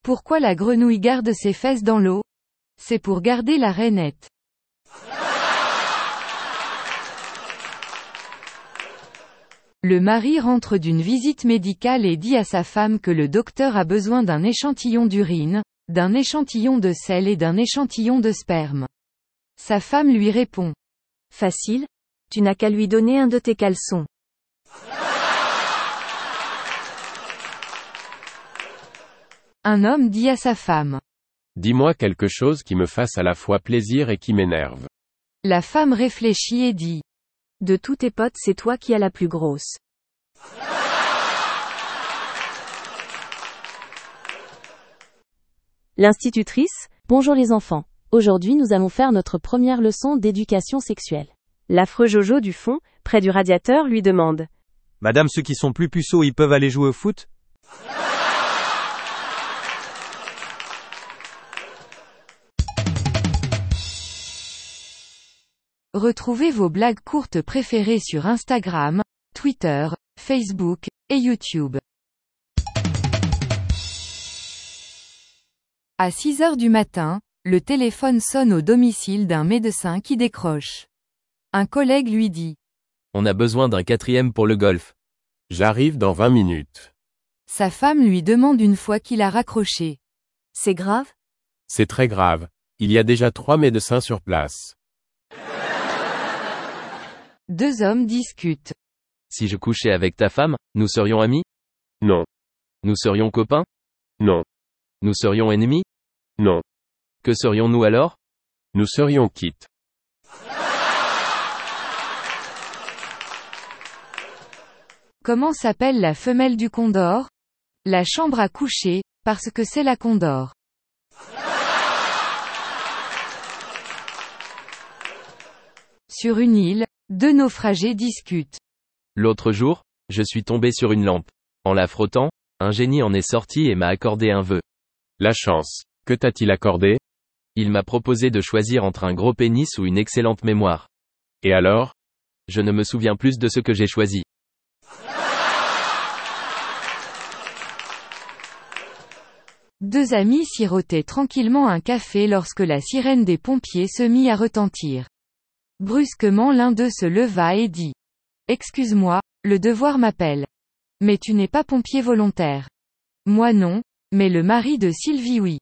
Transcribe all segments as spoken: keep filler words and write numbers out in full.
Pourquoi la grenouille garde ses fesses dans l'eau? C'est pour garder la rainette. Le mari rentre d'une visite médicale et dit à sa femme que le docteur a besoin d'un échantillon d'urine, d'un échantillon de sel et d'un échantillon de sperme. Sa femme lui répond. Facile, tu n'as qu'à lui donner un de tes caleçons. Un homme dit à sa femme. Dis-moi quelque chose qui me fasse à la fois plaisir et qui m'énerve. La femme réfléchit et dit. De tous tes potes, c'est toi qui as la plus grosse. L'institutrice, bonjour les enfants. Aujourd'hui nous allons faire notre première leçon d'éducation sexuelle. L'affreux Jojo du fond, près du radiateur, lui demande. Madame, ceux qui sont plus puceaux, ils peuvent aller jouer au foot? Retrouvez vos blagues courtes préférées sur Instagram, Twitter, Facebook, et YouTube. À six heures du matin, le téléphone sonne au domicile d'un médecin qui décroche. Un collègue lui dit. On a besoin d'un quatrième pour le golf. J'arrive dans vingt minutes. Sa femme lui demande une fois qu'il a raccroché. C'est grave? C'est très grave. Il y a déjà trois médecins sur place. Deux hommes discutent. Si je couchais avec ta femme, nous serions amis? Non. Nous serions copains? Non. Nous serions ennemis? Non. Que serions-nous alors? Nous serions quittes. Comment s'appelle la femelle du condor? La chambre à coucher, parce que c'est la condor. Sur une île, deux naufragés discutent. L'autre jour, je suis tombé sur une lampe. En la frottant, un génie en est sorti et m'a accordé un vœu. La chance. Que t'a-t-il accordé? Il m'a proposé de choisir entre un gros pénis ou une excellente mémoire. Et alors? Je ne me souviens plus de ce que j'ai choisi. Deux amis sirotaient tranquillement un café lorsque la sirène des pompiers se mit à retentir. Brusquement l'un d'eux se leva et dit. Excuse-moi, le devoir m'appelle. Mais tu n'es pas pompier volontaire. Moi non, mais le mari de Sylvie oui.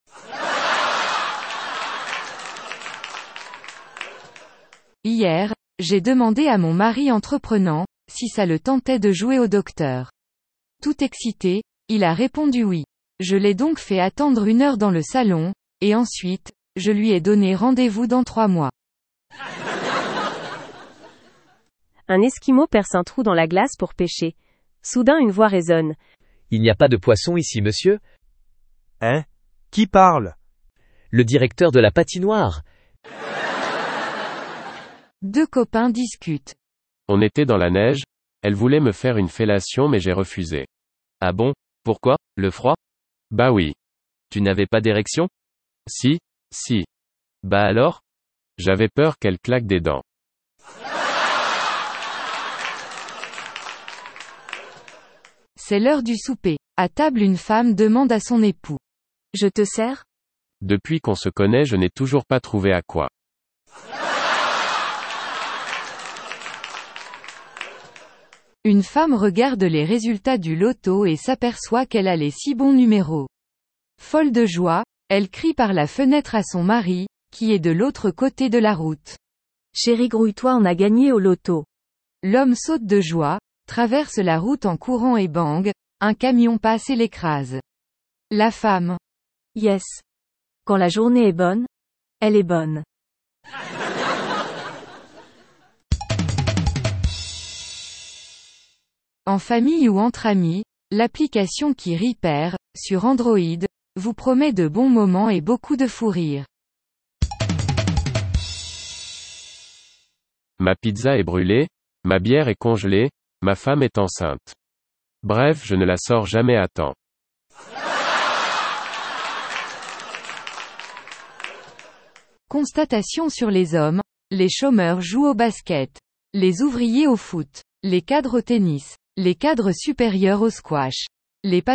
Hier, j'ai demandé à mon mari entreprenant, si ça le tentait de jouer au docteur. Tout excité, il a répondu oui. Je l'ai donc fait attendre une heure dans le salon, et ensuite, je lui ai donné rendez-vous dans trois mois. Un Esquimau perce un trou dans la glace pour pêcher. Soudain une voix résonne. Il n'y a pas de poisson ici, monsieur? Hein? Qui parle? Le directeur de la patinoire. Deux copains discutent. On était dans la neige, elle voulait me faire une fellation mais j'ai refusé. Ah bon? Pourquoi? Le froid? Bah oui. Tu n'avais pas d'érection? Si, si. Bah alors? J'avais peur qu'elle claque des dents. C'est l'heure du souper. À table une femme demande à son époux. Je te sers? Depuis qu'on se connaît je n'ai toujours pas trouvé à quoi. Une femme regarde les résultats du loto et s'aperçoit qu'elle a les six bons numéros. Folle de joie, elle crie par la fenêtre à son mari, qui est de l'autre côté de la route. Chérie, grouille-toi, on a gagné au loto. L'homme saute de joie, traverse la route en courant et bang, un camion passe et l'écrase. La femme. Yes. Quand la journée est bonne, elle est bonne. En famille ou entre amis, l'application qui rit perd, sur Android, vous promet de bons moments et beaucoup de fou rire. Ma pizza est brûlée, ma bière est congelée, ma femme est enceinte. Bref, je ne la sors jamais à temps. Constatation sur les hommes, les chômeurs jouent au basket, les ouvriers au foot, les cadres au tennis, les cadres supérieurs au squash, les